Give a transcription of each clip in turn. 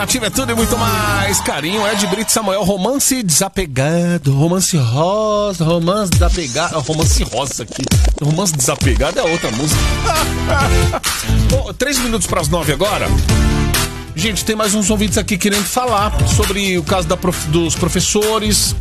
Nativa é tudo e muito mais. Carinho, Ed Brito, Samuel, romance desapegado, romance rosa, romance desapegado, romance rosa aqui. Romance desapegado é outra música. Bom, 3 minutos para as 9 agora. Gente, tem mais uns ouvintes aqui querendo falar sobre o caso dos professores.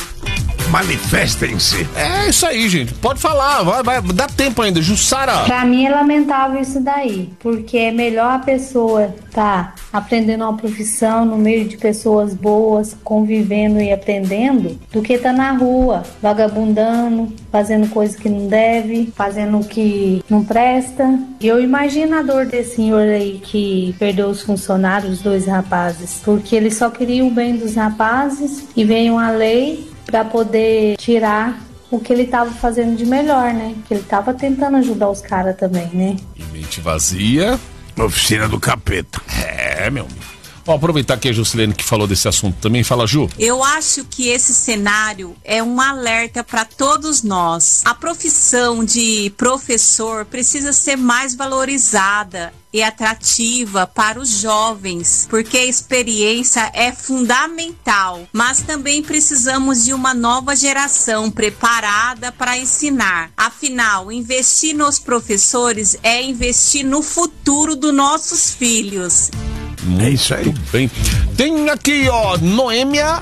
Manifestem-se. É isso aí, gente. Pode falar, vai, dá tempo ainda. Jussara. Pra mim é lamentável isso daí, porque é melhor a pessoa tá aprendendo uma profissão no meio de pessoas boas, convivendo e aprendendo, do que tá na rua, vagabundando, fazendo coisa que não deve, fazendo o que não presta. E eu imagino a dor desse senhor aí que perdeu os funcionários, os 2 rapazes, porque ele só queria o bem dos rapazes e veio a lei para poder tirar o que ele estava fazendo de melhor, né? Que ele estava tentando ajudar os caras também, né? E mente vazia. Oficina do capeta. É, meu amigo. Vamos aproveitar que a Juscelene que falou desse assunto também. Fala, Ju. Eu acho que esse cenário é um alerta para todos nós. A profissão de professor precisa ser mais valorizada e atrativa para os jovens, porque a experiência é fundamental, mas também precisamos de uma nova geração preparada para ensinar. Afinal, investir nos professores é investir no futuro dos nosos filhos. É isso aí. Muito bem. Tem aqui, ó, Noêmia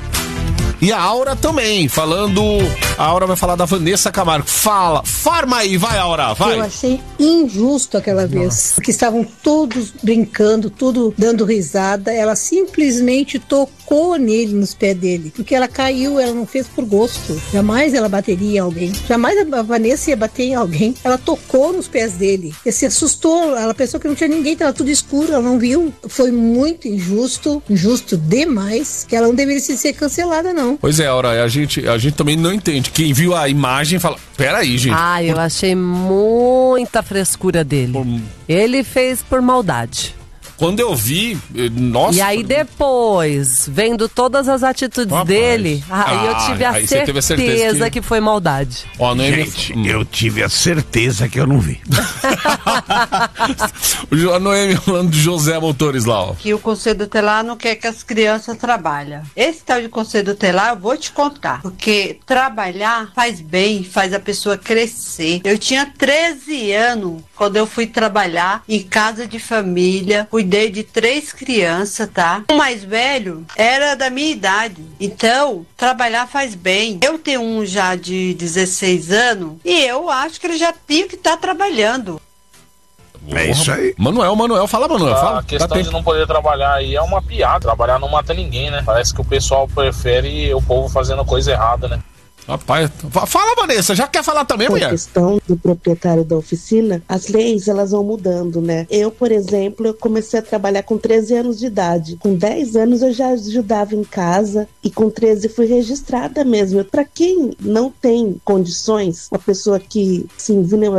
e a Aura também, falando. A Aura vai falar da Vanessa Camargo. Fala, forma aí, vai, Aura, vai. Eu achei injusto aquela vez, porque estavam todos brincando, tudo dando risada. Ela simplesmente tocou nele, nos pés dele, porque ela caiu, ela não fez por gosto. Jamais ela bateria em alguém, jamais a Vanessa ia bater em alguém. Ela tocou nos pés dele, e se assustou, ela pensou que não tinha ninguém, estava tudo escuro, ela não viu. Foi muito injusto, injusto demais, que ela não deveria ser cancelada, não. Pois é, Aura, a gente também não entende. Quem viu a imagem fala, peraí, gente. Ah, eu achei muita frescura dele. Ele fez por maldade. Quando eu vi, nossa... E aí depois, vendo todas as atitudes dele, aí eu tive a certeza que foi maldade. Ó, Gente, eu tive a certeza que eu não vi. A Noemi falando de José Motores lá, ó. Que o Conselho Tutelar não quer que as crianças trabalhem. Esse tal de Conselho Tutelar eu vou te contar, porque trabalhar faz bem, faz a pessoa crescer. Eu tinha 13 anos quando eu fui trabalhar em casa de família, cuidei de 3 crianças, tá? O mais velho era da minha idade. Então, trabalhar faz bem. Eu tenho um já de 16 anos e eu acho que ele já tinha que estar trabalhando. É isso aí. Manuel, fala, Manuel. Fala. A questão de não poder trabalhar aí é uma piada. Trabalhar não mata ninguém, né? Parece que o pessoal prefere o povo fazendo coisa errada, né? Rapaz, fala, Vanessa, já quer falar também, mulher? A questão do proprietário da oficina, as leis, elas vão mudando, né? Eu, por exemplo, eu comecei a trabalhar com 13 anos de idade. Com 10 anos eu já ajudava em casa e com 13 fui registrada mesmo. Para quem não tem condições, uma pessoa que, sim,